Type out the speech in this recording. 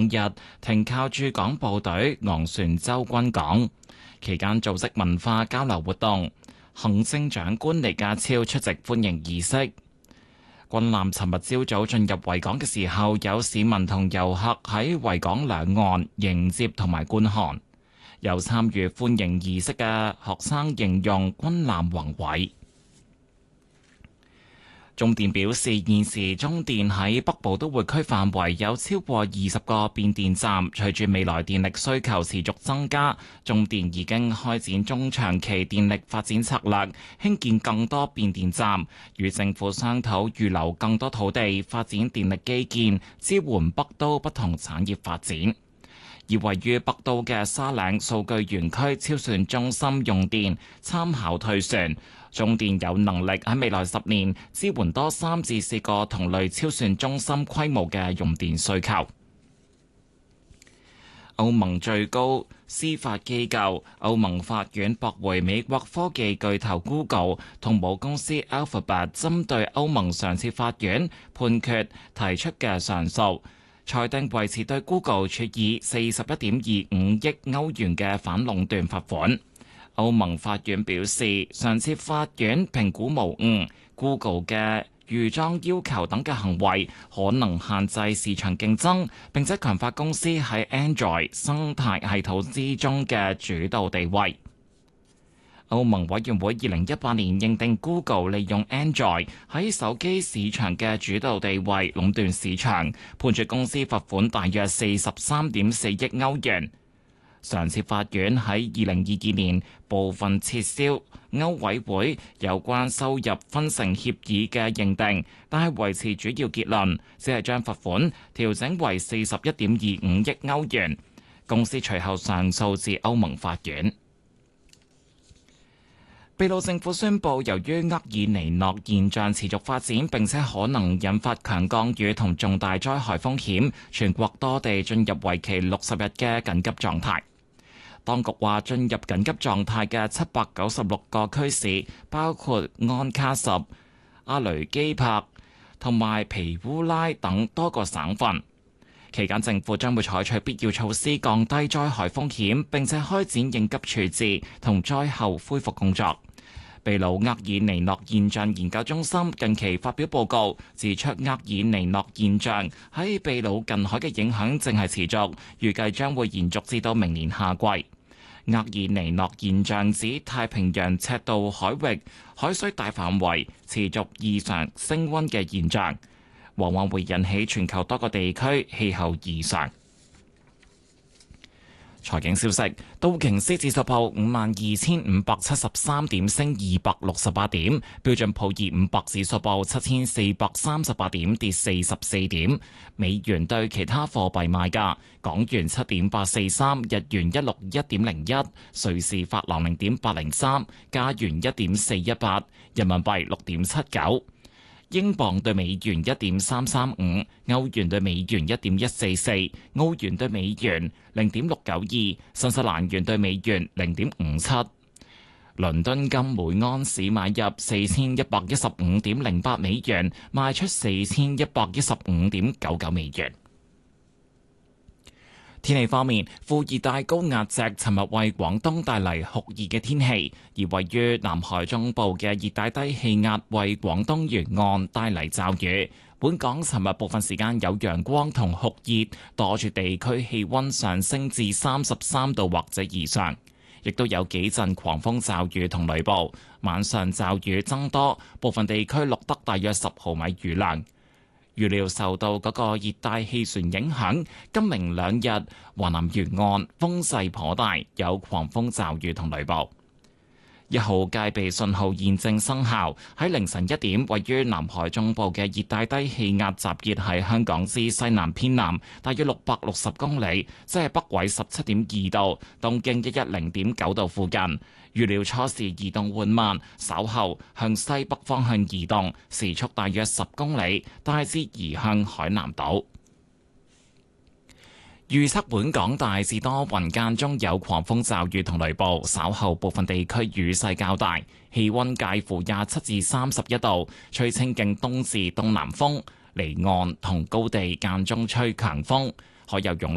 日停靠駐港部隊昂船洲軍港，期間組織文化交流活動。行政長官李家超出席歡迎儀式。軍艦尋日朝早進入維港嘅時候，有市民同遊客喺維港兩岸迎接同埋觀看。有參與歡迎儀式嘅學生形容軍艦宏偉。中電表示，現時中電喺北部都會區範圍有超過20個變電站，隨住未來電力需求持續增加，中電已經開展中長期電力發展策略，興建更多變電站，與政府商討預留更多土地發展電力基建，支援北都不同產業發展。而位於北都嘅沙嶺數據園區超算中心用電參考推算，中電有能力喺未來10年支援多3至4個同類超算中心規模嘅用電需求。歐盟最高司法機構歐盟法院駁回美國科技巨頭 Google 同母公司 Alphabet 針對歐盟上次法院判決提出嘅上訴，裁定維持對 Google 處以41.25億歐元嘅反壟斷罰款。歐盟法院表示，上次法院評估無誤 ，Google 嘅預裝要求等嘅行為可能限制市場競爭，並且強化公司喺 Android 生態系統之中嘅主導地位。歐盟委員會2018年認定 Google 利用 Android 喺手機市場嘅主導地位壟斷市場，判處公司罰款大約43.4億歐元。上次法院喺2022年部分撤銷歐委會有關收入分成協議嘅認定，但係維持主要結論，只係將罰款調整為41.25億歐元。公司隨後上訴至歐盟法院。秘魯政府宣布，由於厄爾尼諾現象持續發展，並且可能引發強降雨同重大災害風險，全國多地進入為期60日嘅緊急狀態。當局話，進入緊急狀態嘅796個區市，包括安卡什、阿雷基帕同埋皮烏拉等多個省份。期間政府將會採取必要措施降低災害風險，並且開展應急處置同災後恢復工作。秘魯厄爾尼諾現象研究中心近期發表報告，指出厄爾尼諾現象喺秘魯近海嘅影響正係持續，預計將會延續至到明年夏季。厄爾尼諾現象指太平洋赤道海域海水大範圍持續異常升溫嘅現象，往往會引起全球多個地區氣候異常。財經消息，道瓊斯指數報52,573點，升268點；標準普爾500指數報7,438點，跌44點。美元對其他貨幣賣價：港元7.843，日元161.01，瑞士法郎0.803，加元1.418，人民幣6.79。英鎊對美元1.335，歐元對美元1.144，澳元對美元0.692，新西蘭元對美元0.57。倫敦金每安士買入4115.08美元，賣出4115.99美元。天氣方面，副熱帶高壓脊尋日為廣東帶嚟酷熱嘅天氣，而位於南海中部嘅熱帶低氣壓為廣東沿岸帶嚟驟雨。本港尋日部分時間有陽光同酷熱，多處地區氣溫上升至33度或者以上，亦都有幾陣狂風驟雨同雷暴。晚上驟雨增多，部分地區錄得大約10毫米雨量。預料受到嗰個熱帶氣旋影響，今明兩日華南沿岸風勢頗大，有狂風驟雨同雷暴。1號戒備信號現正生效。喺凌晨1點，位於南海中部嘅熱帶低氣壓集結喺香港之西南偏南，大約660公里，即係北緯17.2度、東經110.9度附近。預料初時移動緩慢，稍後向西北方向移動，時速大約10公里，大致移向海南島。預測本港大致多雲，間中有狂風驟雨同雷暴，稍後部分地區雨勢較大，氣溫介乎27至31度，吹清勁東至東南風，離岸同高地間中吹強風，海有湧